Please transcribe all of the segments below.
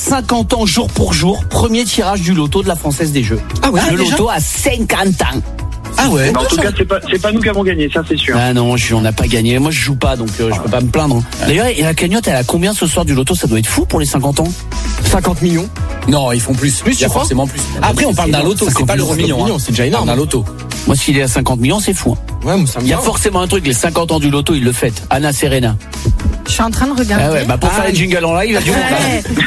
50 ans jour pour jour, premier tirage du loto de la Française des Jeux. Ah ouais, le déjà loto a 50 ans. Ah ouais. Mais en tout cas, c'est pas nous qui avons gagné, ça c'est sûr. Ah non, on n'a pas gagné. Moi, je joue pas, donc je peux pas me plaindre. D'ailleurs, et la cagnotte, elle a combien ce soir du loto? Ça doit être fou pour les 50 ans. 50 millions. Non, ils font plus. Il y a forcément plus. Après, on parle d'un loto, c'est pas l'euro million. C'est déjà énorme. Un loto. Moi, s'il est à 50 millions, c'est fou. Ouais, moi, ça me Il y a forcément un truc, les 50 ans du loto, ils le fêtent. Anna Serena. Je suis en train de regarder. Ah ouais, bah pour faire les jingles en live, il y a du monde. Ouais,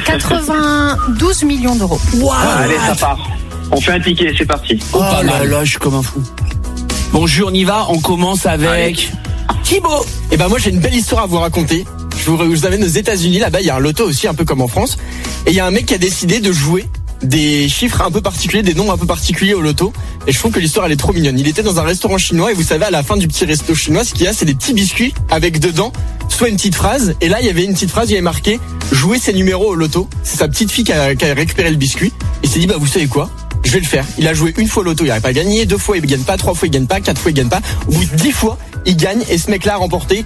92 millions d'euros. Wow. Allez, ça part. On fait un ticket, c'est parti. Oh là là, je suis comme un fou. Bonjour, on y va. On commence avec Thibaut. Et ben moi j'ai une belle histoire à vous raconter. Je vous amène aux États-Unis. Là-bas il y a un loto aussi, un peu comme en France. Et il y a un mec qui a décidé de jouer des chiffres un peu particuliers, des nombres un peu particuliers au loto. Et je trouve que l'histoire elle est trop mignonne. Il était dans un restaurant chinois et vous savez à la fin du petit resto chinois, ce qu'il y a c'est des petits biscuits avec dedans soit une petite phrase. Et là il y avait une petite phrase, il y avait marqué jouer ses numéros au loto. C'est sa petite fille qui a récupéré le biscuit. Il s'est dit bah vous savez quoi, je vais le faire. Il a joué une fois au loto, il n'arrive pas à gagner, 2 fois il gagne pas, 3 fois il gagne pas, 4 fois il gagne pas. Au bout de 10 fois, il gagne et ce mec-là a remporté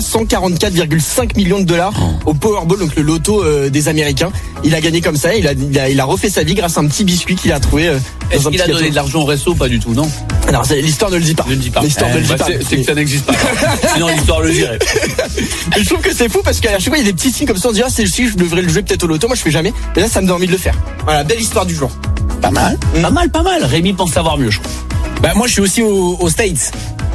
344,5 millions de dollars au Powerball, donc le loto des Américains. Il a gagné comme ça, il a refait sa vie grâce à un petit biscuit qu'il a trouvé. Est-ce qu'il a donné de l'argent au resto? Pas du tout, non. Alors l'histoire ne le dit pas. Ne le dit pas. L'histoire ne le dit pas. C'est que ça n'existe pas. Sinon l'histoire le dirait. Mais je trouve que c'est fou parce qu'à chaque fois il y a des petits signes comme ça, on se dit c'est si je devrais le jouer peut-être au loto. Moi je fais jamais. Et là ça me donne envie de le faire. Voilà, belle histoire du jour. Pas mal. Pas mal. Rémi pense savoir mieux, je crois. Bah moi je suis aussi aux States.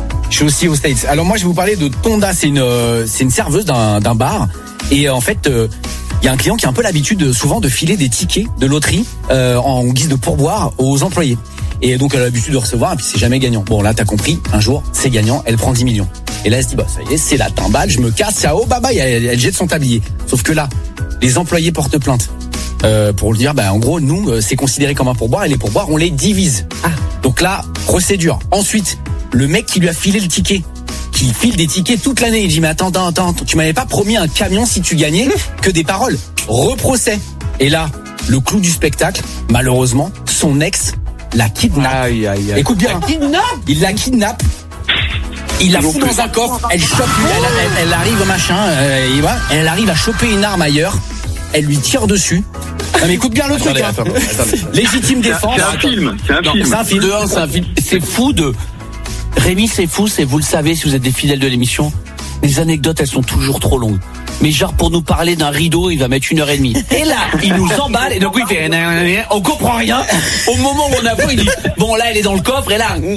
Alors moi je vais vous parler de Tonda, c'est une serveuse d'un bar et en fait il y a un client qui a un peu l'habitude souvent de filer des tickets de loterie en guise de pourboire aux employés. Et donc elle a l'habitude de recevoir et puis c'est jamais gagnant. Bon là t'as compris, un jour c'est gagnant, elle prend 10 millions. Et là elle se dit bah ça y est, c'est la timbale, je me casse, ciao, bye bye, elle jette son tablier. Sauf que là, les employés portent plainte. Pour le dire, bah en gros nous c'est considéré comme un pourboire et les pourboires on les divise. Donc là, procédure. Ensuite, le mec qui lui a filé le ticket, qui file des tickets toute l'année, il dit mais attends, tu m'avais pas promis un camion si tu gagnais, que des paroles. Reprocès. Et là, le clou du spectacle, malheureusement, son ex la kidnappe. Écoute bien, il la kidnappe. Il la fout dans un coffre, elle chope, elle arrive au machin, elle arrive à choper une arme ailleurs, elle lui tire dessus. Non mais écoute bien le truc. Attendez. Légitime défense. C'est un film. C'est un film. C'est un film. C'est fou de. Rémi, c'est fou, vous le savez si vous êtes des fidèles de l'émission. Les anecdotes, elles sont toujours trop longues. Mais genre pour nous parler d'un rideau, il va mettre 1h30. Et là, il nous emballe et donc il fait. On comprend rien. Au moment où on a vu, il dit bon là, elle est dans le coffre et là.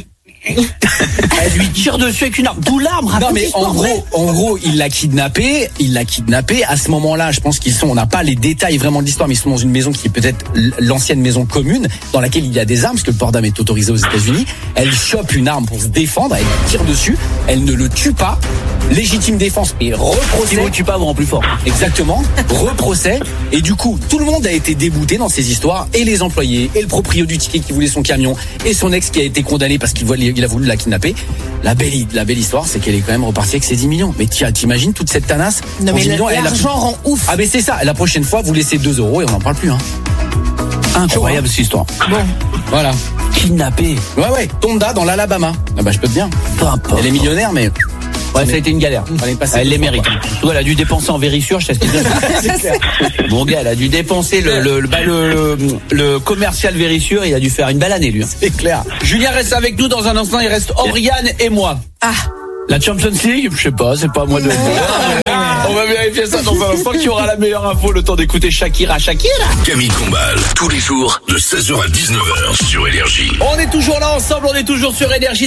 Elle lui tire dessus avec une arme. D'où l'arme. Non mais en gros, il l'a kidnappé. À ce moment-là, je pense on n'a pas les détails vraiment de l'histoire, mais ils sont dans une maison qui est peut-être l'ancienne maison commune, dans laquelle il y a des armes, parce que le port d'armes est autorisé aux États-Unis. Elle chope une arme pour se défendre, elle tire dessus, elle ne le tue pas. Légitime défense et reprocès. Si vous ne tuez pas, vous rend plus fort. Exactement. Reprocès. Et du coup, tout le monde a été débouté dans ces histoires, et les employés, et le proprio du ticket qui voulait son camion, et son ex qui a été condamné parce qu'il a voulu la kidnapper. La belle histoire, c'est qu'elle est quand même repartie avec ses 10 millions. Mais t'imagines toute cette tanasse? Non mais l'argent rend ouf. Ah mais c'est ça. La prochaine fois, vous laissez 2 € et on n'en parle plus. Incroyable cette histoire. Bon. Voilà. Kidnappé. Ouais. Tonda dans l'Alabama. Ah bah je peux te dire. Elle est millionnaire mais. Ouais, ça a été une galère. Elle les mérite. Elle a dû dépenser en vérissure, je sais ce qu'il dit. Mon gars, elle a dû dépenser le commercial vérissure, il a dû faire une belle année, lui. C'est clair. Julien reste avec nous dans un instant, il reste Oriane et moi. La Champions League, je sais pas, c'est pas à moi de le dire. On va vérifier ça dans un instant. Qui aura la meilleure info, le temps d'écouter Shakira. Camille Combal, tous les jours de 16h à 19h sur Énergie. On est toujours là ensemble, on est toujours sur Énergie.